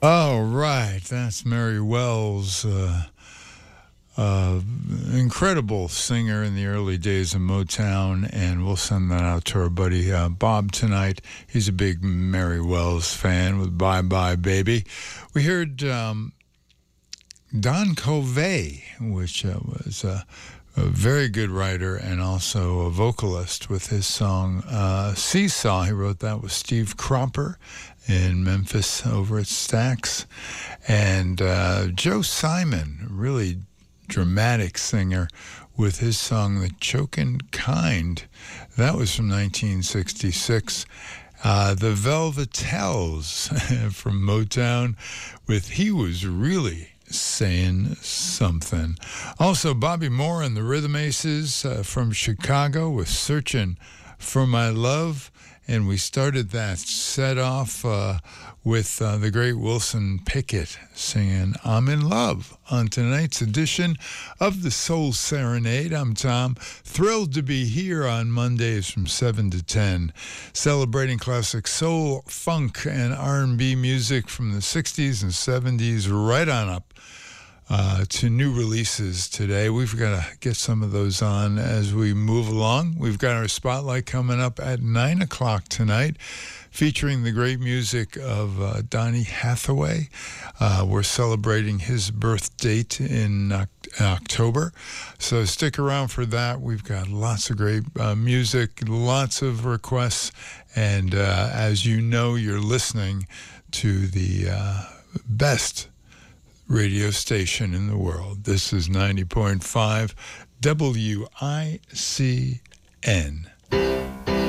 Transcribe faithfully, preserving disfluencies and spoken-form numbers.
All right, that's Mary Wells, uh, uh, incredible singer in the early days of Motown, and we'll send that out to our buddy uh, Bob tonight. He's a big Mary Wells fan with Bye Bye Baby. We heard um, Don Covey, which uh, was a, a very good writer and also a vocalist, with his song uh, Seesaw. He wrote that with Steve Cropper in Memphis over at Stax. And uh, Joe Simon, really dramatic singer, with his song The Chokin' Kind. That was from nineteen sixty-six. Uh, the Velvetels from Motown with He Was Really Saying Something. Also, Bobby Moore and the Rhythm Aces uh, from Chicago with Searching for My Love. And we started that set off uh, with uh, the great Wilson Pickett singing I'm in Love on tonight's edition of the Soul Serenade. I'm Tom, thrilled to be here on Mondays from seven to ten, celebrating classic soul, funk, and R and B music from the sixties and seventies right on up Uh, to new releases today. We've got to get some of those on as we move along. We've got our spotlight coming up at nine o'clock tonight, featuring the great music of uh, Donny Hathaway. Uh, we're celebrating his birth date in uh, October, so stick around for that. We've got lots of great uh, music, lots of requests, and uh, as you know, you're listening to the uh, best radio station in the world. This is ninety point five W I C N.